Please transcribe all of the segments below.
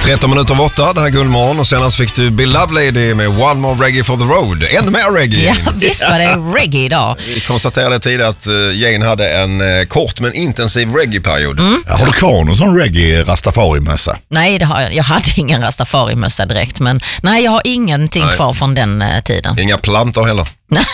7:08, det här Guldmorgon, och senast fick du Bill Lovelady med One More Reggae for the Road. Ännu mer reggae. Ja, visst var det reggae idag. Vi konstaterade tidigare att Jane hade en kort men intensiv reggae-period. Har du kvar någon sån reggae-rastafari-mössa? Nej, det har jag. Jag hade ingen rastafari-mössa direkt, men nej, jag har ingenting kvar från den tiden. Inga plantor heller.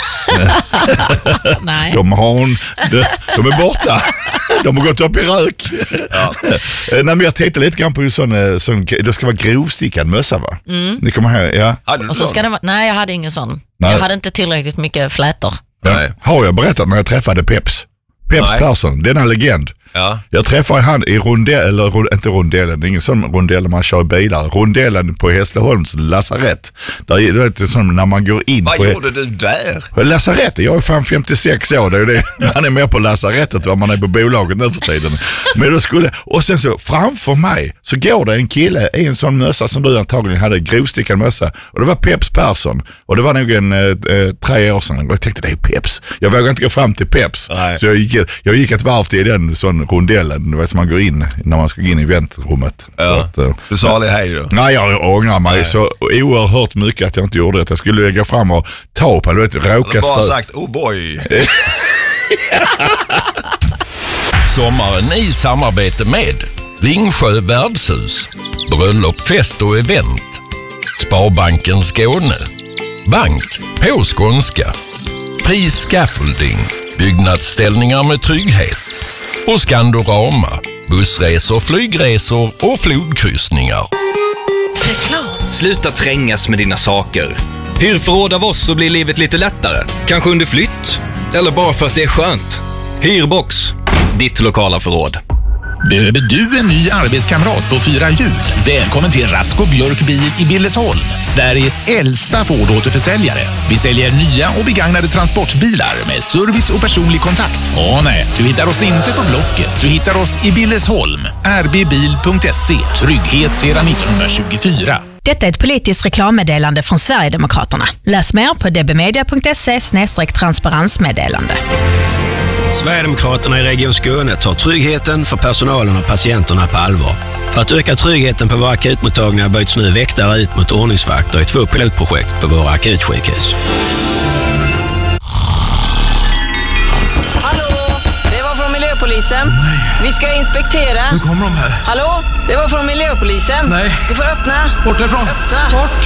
Nej. De är borta. De har gått upp i rök. Ja. Nej, men jag tänkte lite grann på sån det ska vara grovstickad mössa, va? Ni kommer här, ja. Och så ska det vara, nej, jag hade ingen sån. Nej. Jag hade inte tillräckligt mycket flätor. Nej. Har jag berättat när jag träffade Peps Persson, denna legend. Ja. Jag träffade han i inte rondellen, det är ingen sån rondell man kör i bilar. Rondellen på Hässleholms lasarett. Där är det sån när man går in. Vad på gjorde du där? Lasarettet, jag är fan 56 år, det är det. Man är mer på lasarettet vad man är på bolaget nu för tiden. Men och sen så framför mig så går det en kille i en sån mössa som du antagligen hade, grovstickad mössa. Och det var Peps Persson. Och det var nog 3 år sedan. Och jag tänkte, det är Peps. Jag vågade inte gå fram till Peps. Nej. Så jag gick ett varv till den sån rondellen, vet, som man går in när man ska gå in i väntrummet. Ja. Så att, du sa aldrig hej då? Nej, jag ångrar mig så oerhört mycket att jag inte gjorde det. Jag skulle gå fram och ta på det, råka bara sagt, oh boy. Sommaren i samarbete med Ringsjö värdshus, bröllop, fest och event, Sparbanken Skåne, bank på skånska, fri scaffolding, byggnadsställningar med trygghet och Skandorama, bussresor, flygresor och flodkryssningar. Sluta trängas med dina saker. Hyr förråd av oss så blir livet lite lättare. Kanske under flytt. Eller bara för att det är skönt. Hyrbox. Ditt lokala förråd. Behöver du en ny arbetskamrat på 4 hjul? Välkommen till Rask och Björk bil i Billesholm. Sveriges äldsta Ford-återförsäljare. Vi säljer nya och begagnade transportbilar med service och personlig kontakt. Nej, du hittar oss inte på Blocket. Du hittar oss i Billesholm. rbbil.se. Trygghet sedan 1924. Detta är ett politiskt reklammeddelande från Sverigedemokraterna. Läs mer på dbmedia.se/transparensmeddelande. Sverigedemokraterna i Region Skåne tar tryggheten för personalen och patienterna på allvar. För att öka tryggheten på våra akutmottagningar byts nu väktare ut mot ordningsvakter i 2 pilotprojekt på våra akutsjukhus. Hallå, det var från miljöpolisen. Nej. Vi ska inspektera. Nu kommer de här. Hallå, det var från miljöpolisen. Nej. Du får öppna. Bort därifrån. Öppna. Bort.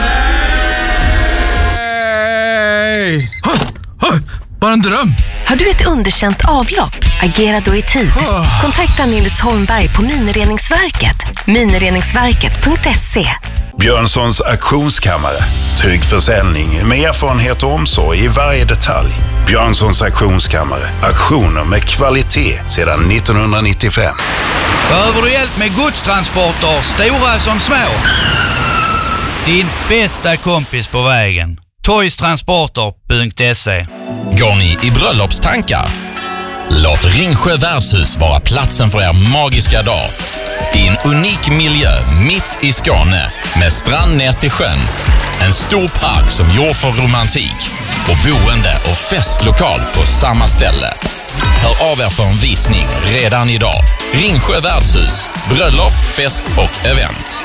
Nej. Bara en dröm. Har du ett underkänt avlopp? Agera då i tid. Kontakta Nils Holmberg på Minireningsverket. Minireningsverket.se. Björnssons auktionskammare. Trygg försäljning med erfarenhet och omsorg i varje detalj. Björnssons auktionskammare. Auktioner med kvalitet sedan 1995. Behöver du hjälp med godstransporter, stora som små? Din bästa kompis på vägen. Toystransporter.se. Går ni i bröllopstankar? Låt Ringsjö värdshus vara platsen för er magiska dag. I en unik miljö mitt i Skåne med strand ner till sjön. En stor park som gjord för romantik och boende och festlokal på samma ställe. Hör av er för en visning redan idag. Ringsjö värdshus, bröllop, fest och event.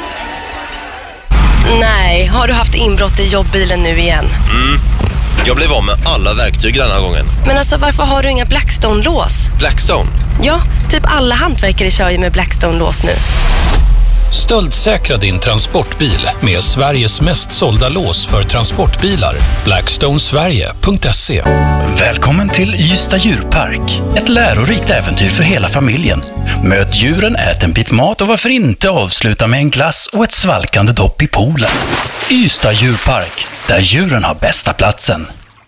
Nej, har du haft inbrott i jobbbilen nu igen? Jag blev av med alla verktyg den här gången. Men alltså, varför har du inga Blackstone-lås? Blackstone? Ja, typ alla hantverkare kör ju med Blackstone-lås nu. Stöldsäkra din transportbil med Sveriges mest sålda lås för transportbilar. Blackstonesverige.se. Välkommen till Ystad djurpark. Ett lärorikt äventyr för hela familjen. Möt djuren, ät en bit mat och varför inte avsluta med en glass och ett svalkande dopp i poolen. Ystad djurpark, där djuren har bästa platsen.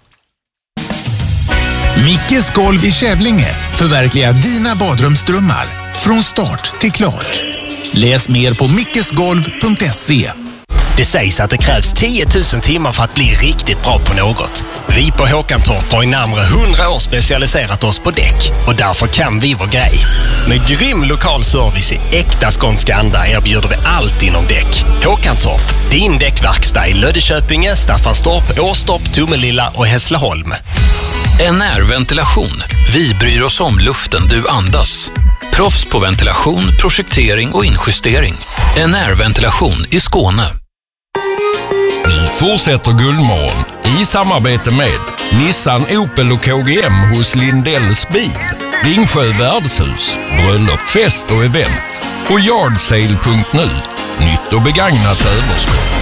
Mickes golv i Kävlinge förverkligar dina badrumsdrömmar från start till klart. Läs mer på mickesgolv.se. Det sägs att det krävs 10 000 timmar för att bli riktigt bra på något. Vi på Håkantorp har i närmare 100 år specialiserat oss på däck och därför kan vi vår grej. Med grym lokal service i äkta skånska anda erbjuder vi allt inom däck. Håkantorp, din däckverkstad i Löddeköpinge, Staffanstorp, Åstorp, Tomelilla och Hässleholm. NR Ventilation. Vi bryr oss om luften du andas. Proffs på ventilation, projektering och injustering. NR Ventilation i Skåne. Nu fortsätter Guldmorgon i samarbete med Nissan, Opel och KGM hos Lindells bil, Ringsjö värdshus, bröllop, fest och event och yardsale.nu. Nytt och begagnat överskott.